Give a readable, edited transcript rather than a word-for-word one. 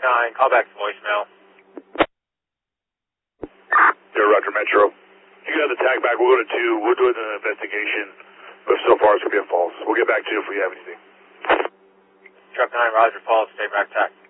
9, call back to voicemail. Here, Roger Metro. You got the tag back. We'll go to 2. We'll do an investigation. But so far, it's going to be a false. We'll get back to you if we have anything. Truck 9, Roger, false. Stay back tag.